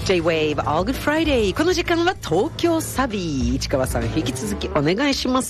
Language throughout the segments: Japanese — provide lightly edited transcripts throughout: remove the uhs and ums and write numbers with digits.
J-Wave All Good Friday。この時間は東京サビ。市川さん、引き続きお願いします。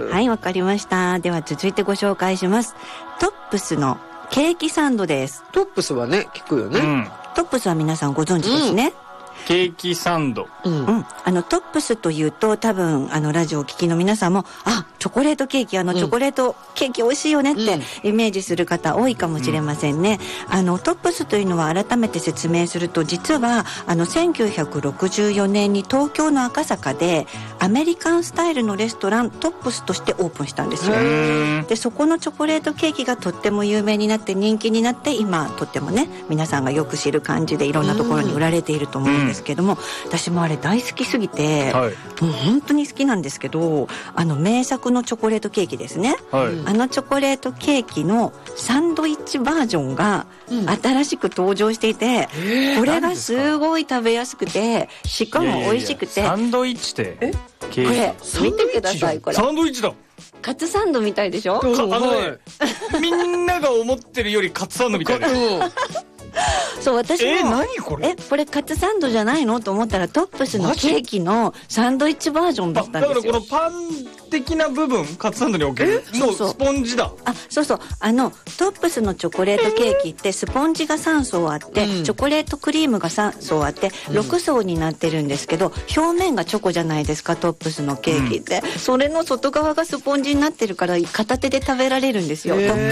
はい、わかりました。では続いてご紹介します。トップスのケーキサンドです。 トップスはね、聞くよね。 トップスは皆さんご存知ですね。 ケーキサンド。 トップスというと多分ラジオを聞きの皆さんもチョコレートケーキチョコレートケーキ美味しいよねってイメージする方多いかもしれませんね。トップスというのは改めて説明すると、実は1964年に東京の赤坂でアメリカンスタイルのレストラントップスとしてオープンしたんですよ。でそこのチョコレートケーキがとっても有名になって人気になって、今とってもね皆さんがよく知る感じでいろんなところに売られていると思うんですけども、私もあれ大好きすぎて、もう本当に好きなんですけど、名作のチョコレートケーキですね、チョコレートケーキのサンドイッチバージョンが新しく登場していて、これがすごい食べやすくて、しかも美味しくて。 サンドイッチってこれ見てください。これサンドイッチだ。 カツサンドみたいでしょ。 みんなが思ってるよりカツサンドみたいな。 そう私も何これこれカツサンドじゃないのと思ったら、トップスのケーキのサンドイッチバージョンだったんですよ。 だからこのパン的な部分カツサンドに置けるもうスポンジだ。 そうトップスのチョコレートケーキってスポンジが3層あって、チョコレートクリームが3層あって6層になってるんですけど、表面がチョコじゃないですかトップスのケーキって、それの外側がスポンジになってるから片手で食べられるんですよ。トッ